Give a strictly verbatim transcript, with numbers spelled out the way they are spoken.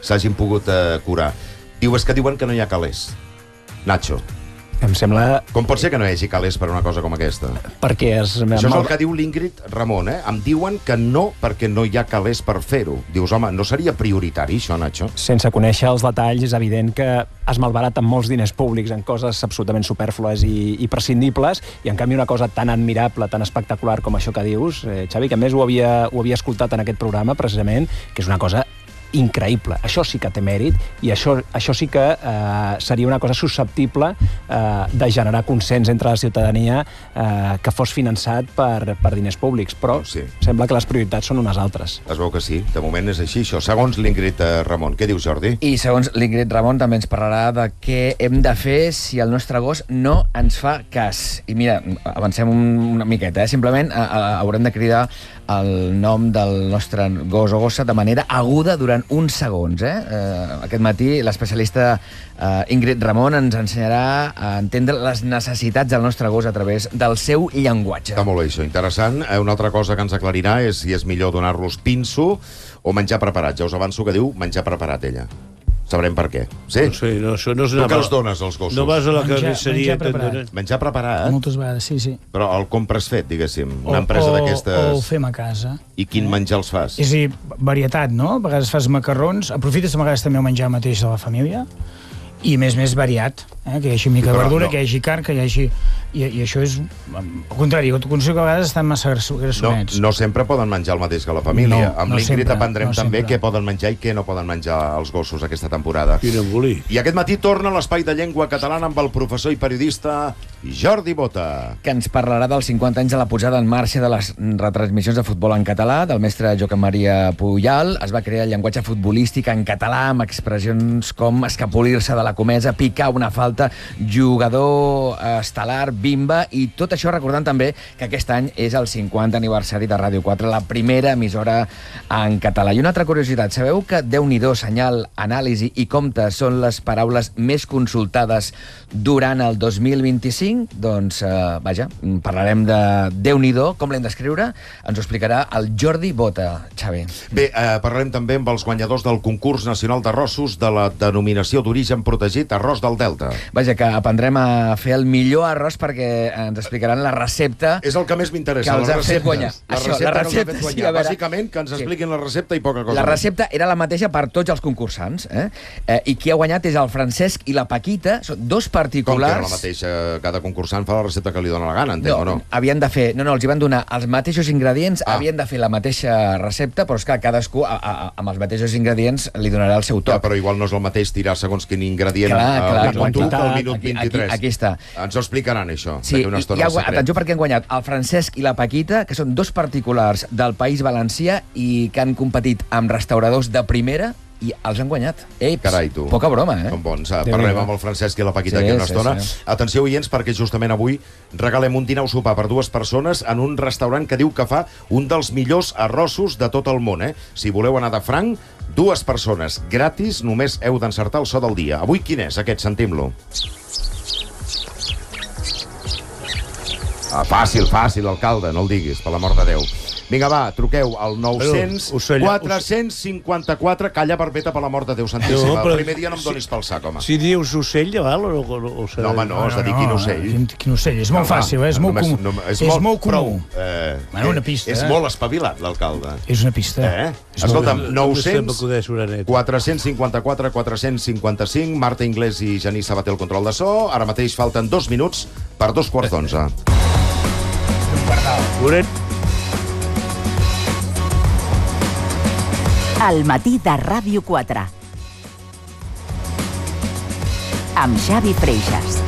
s'hagin pogut eh, curar. Diu, és que diuen que no hi ha calés. Nacho. Em sembla... Com pot ser que no hi hagi calés per una cosa com aquesta? Perquè es... Això és el que diu l'Ingrid Ramon, eh? Em diuen que no perquè no hi ha calés per fer-ho. Dius, home, no seria prioritari, això, Nacho? Sense conèixer els detalls, és evident que es malbaraten molts diners públics en coses absolutament supèrflues i, i prescindibles, i en canvi una cosa tan admirable, tan espectacular com això que dius, eh, Xavi, que a més ho havia, ho havia escoltat en aquest programa, precisament, que és una cosa increïble. Això sí que té mèrit i això, això sí que eh, seria una cosa susceptible eh, de generar consens entre la ciutadania eh, que fos finançat per, per diners públics, però sí. Sembla que les prioritats són unes altres. Es veu que sí, de moment és així, això. Segons l'Ingrid Ramon. Què dius, Jordi? I segons l'Ingrid Ramon també ens parlarà de què hem de fer si el nostre gos no ens fa cas. I mira, avancem una miqueta, eh? Simplement a, a, haurem de cridar el nom del nostre gos o gossa de manera aguda durant uns segons. Eh? Eh, aquest matí l'especialista eh, Ingrid Ramon ens ensenyarà a entendre les necessitats del nostre gos a través del seu llenguatge. Està molt bé, això. Interessant. Eh, una altra cosa que ens aclarirà és si és millor donar-los pinso o menjar preparat. Ja us avanço que diu menjar preparat, ella. Sabrem per què. Sí? No sé, no, això no és tu una... què els dones, als gossos? No vas a la Menjar- carnisseria... menjar preparat. te'n donen- Menjar preparat? Moltes vegades, sí, sí. Però el compres fet, diguéssim. O- Una empresa o- d'aquestes... O ho fem a casa. I quin menjar els fas? És a dir, varietat, no? A vegades fas macarrons, aprofites a vegades també el menjar mateix de la família, i a més més variat, eh? Que hi hagi mica de Però verdura, no. que hi hagi carn, que hi hagi... I, i això és... Al contrari, jo considero que a vegades estan massa No, grassonets. no sempre poden menjar el mateix que la família. No, Amb no l'Ingrid sempre, aprendrem no també sempre. què poden menjar i què no poden menjar els gossos aquesta temporada. Quin embolic. I aquest matí torna l'espai de llengua catalana amb el professor i periodista Jordi Bota. Que ens parlarà dels cinquanta anys de la posada en marxa de les retransmissions de futbol en català del mestre Joaquim Maria Pujal. Es va crear el llenguatge futbolístic en català amb expressions com escapolir-se de la comesa, picar una falta, jugador estel·lar, bimba, i tot això recordant també que aquest any és el cinquanta aniversari de Ràdio quatre, la primera emissora en català. I una altra curiositat, sabeu que Déu-n'hi-do, senyal, anàlisi i compte són les paraules més consultades durant el dos mil vint-i-cinc? Doncs, eh, vaja, parlarem de Déu-n'hi-do, com l'hem d'escriure, ens ho explicarà el Jordi Bota, Xavi. Bé, eh, parlarem també amb els guanyadors del concurs nacional d'arrossos de la denominació d'origen protegit Arròs del Delta. Vaja, que aprendrem a fer el millor arròs perquè ens explicaran la recepta És el que més m'interessa, que els les ha fet receptes. guanyar. La Això, recepta la que els ha fet recepta, guanyar. sí, a veure. Bàsicament, que ens Sí. expliquin la recepta i poca cosa La més. recepta era la mateixa per tots els concursants, eh? Eh, i qui ha guanyat és el Francesc i la Paquita, són dos Com que particulars... era la mateixa? Cada concursant fa la recepta que li dóna la gana, entenc, No, o no? havien de fer... No, no, els hi van donar els mateixos ingredients, Ah. havien de fer la mateixa recepta, però és que cadascú, a, a, amb els mateixos ingredients, li donarà el seu Ja, toc. però igual no és el mateix tirar segons quin ingredient Clar, eh, clar, al minut u que al aquí- minut aquí- vint-i-tres. aquí està. Ens ho explicaran, això, Sí, d'aquí una i, estona i ha, al secret. atenció perquè han guanyat el Francesc i la Paquita, que són dos particulars del País Valencià i que han competit amb restauradors de primera i els han guanyat. Ei, Carai, tu. Poca broma, eh? Són bons. Eh? Parlem amb el Francesc i la Paquita Sí, aquí una sí, estona. sí. Atenció, oients, perquè justament avui regalem un dinar o sopar per dues persones en un restaurant que diu que fa un dels millors arrossos de tot el món. Eh? Si voleu anar de franc, dues persones gratis, només heu d'encertar el so del dia. Avui quin és aquest? Sentim-lo. Ah, fàcil, fàcil, alcalde, no el diguis, per l'amor de Déu. Vinga, va, truqueu al nou-cents quatre-cents cinquanta-quatre. Calla, Barbeta, per l'amor de Déu Santíssima. No, però- El primer dia no em donis pel sac, home. Si dius ocell, ja val, o no? O, o No, home, no, has de dir quin ocell. Quin, quin ocell, és molt No, va, fàcil, eh? és, no, molt només- comú. no, és, molt, molt comú. Prou, eh, Bueno, una pista, És eh? molt espavilat, l'alcalde. És una pista. Eh? És Escolta'm, molt... nou-cents quatre quatre-cents cinquanta-quatre quatre-cents cinquanta-cinc, Marta Inglés i Genís Sabater el control de so. Ara mateix falten dos minuts per dos quarts d'onze. El matí de Ràdio quatre. Amb Xavi Freixas.